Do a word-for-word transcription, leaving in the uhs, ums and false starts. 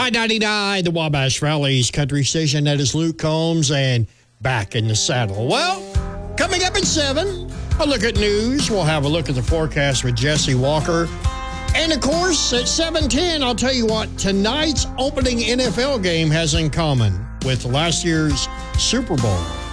Y ninety-nine, the Wabash Valley's country station. That is Luke Combs and Back in the Saddle. Well, coming up at seven, a look at news. We'll have a look at the forecast with Jesse Walker. And, of course, at seven ten, I'll tell you what tonight's opening N F L game has in common with last year's Super Bowl.